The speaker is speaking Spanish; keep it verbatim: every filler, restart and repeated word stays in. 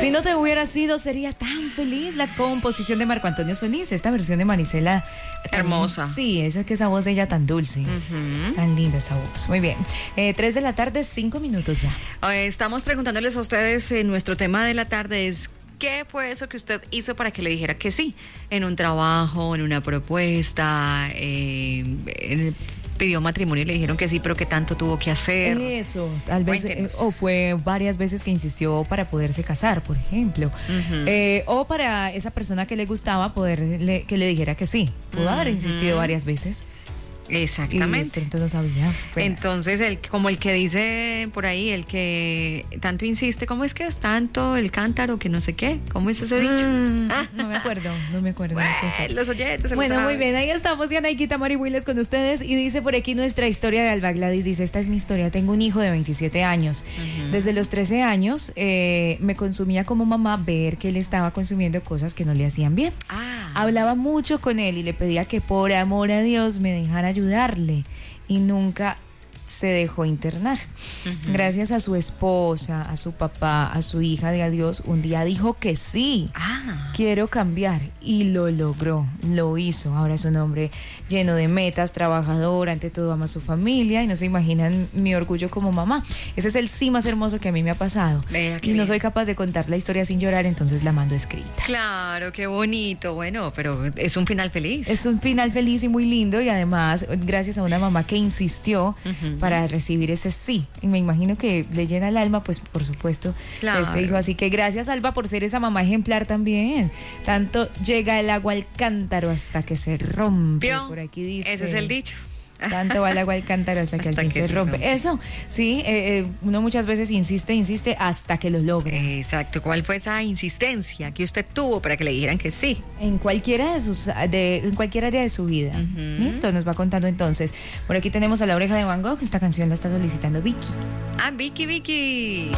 Si no te hubiera sido, sería tan feliz. La composición de Marco Antonio Solís, esta versión de Marisela. Hermosa. Sí, esa que esa voz de ella tan dulce. Uh-huh. Tan linda esa voz. Muy bien. Eh, tres de la tarde, cinco minutos ya. Eh, estamos preguntándoles a ustedes, eh, nuestro tema de la tarde es: ¿qué fue eso que usted hizo para que le dijera que sí? En un trabajo, en una propuesta, eh, en el pidió matrimonio y le dijeron que sí, pero que tanto tuvo que hacer. Eso, tal vez, eh, o fue varias veces que insistió para poderse casar, por ejemplo. Uh-huh. Eh, o para esa persona que le gustaba, poder le, que le dijera que sí. Pudo uh-huh. haber insistido varias veces. Exactamente. Y entonces no sabía. Bueno. Entonces, el, como el que dice por ahí, el que tanto insiste, ¿cómo es que es tanto el cántaro que no sé qué? ¿Cómo es ese dicho? Mm, ah. No me acuerdo, no me acuerdo. Bueno, los oyentes. Bueno, muy bien, ahí estamos, Dianaikita Mari Willes con ustedes. Y dice por aquí nuestra historia de Alba Gladys. Dice: esta es mi historia, tengo un hijo de veintisiete años. Uh-huh. Desde los trece años eh, me consumía como mamá ver que él estaba consumiendo cosas que no le hacían bien. Ah. Hablaba mucho con él y le pedía que por amor a Dios me dejara ayudarle, y nunca se dejó internar. Uh-huh. Gracias a su esposa, a su papá, a su hija de adiós, un día dijo que sí, ah. quiero cambiar, y lo logró, lo hizo. Ahora es un hombre lleno de metas, trabajador, ante todo ama a su familia, y no se imaginan mi orgullo como mamá. Ese es el sí más hermoso que a mí me ha pasado. Vea, y no bien. soy capaz de contar la historia sin llorar, entonces la mando escrita. Claro, qué bonito. Bueno, pero es un final feliz. Es un final feliz y muy lindo, y además gracias a una mamá que insistió uh-huh. para recibir ese sí. Y me imagino que le llena el alma, pues por supuesto, claro. este hijo. Así que gracias, Alba, por ser esa mamá ejemplar también. Tanto llega el agua al cántaro hasta que se rompe. ¿Pion? Por aquí dice. Ese es el dicho. Tanto va el agua al cántaro hasta que hasta al fin que se, se rompe. rompe. Eso, sí, eh, eh, uno muchas veces insiste, insiste hasta que lo logra. Exacto. ¿Cuál fue esa insistencia que usted tuvo para que le dijeran que sí? En cualquiera de sus, de, en cualquier área de su vida. Uh-huh. Listo, nos va contando entonces. Por aquí tenemos a La Oreja de Van Gogh. Esta canción la está solicitando Vicky. Ah, Vicky, Vicky.